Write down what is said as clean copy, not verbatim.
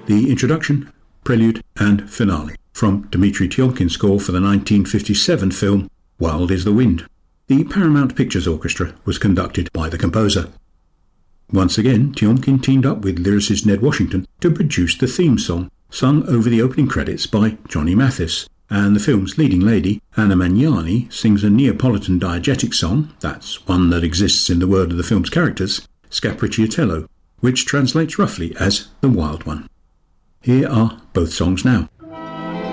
the introduction, prelude and finale from Dmitri Tiomkin's score for the 1957 film Wild is the Wind. The Paramount Pictures Orchestra was conducted by the composer. Once again, Tiomkin teamed up with lyricist Ned Washington to produce the theme song, sung over the opening credits by Johnny Mathis, and the film's leading lady, Anna Magnani, sings a Neapolitan diegetic song, that's one that exists in the word of the film's characters, Scapricciatello, which translates roughly as the Wild One. Here are both songs now.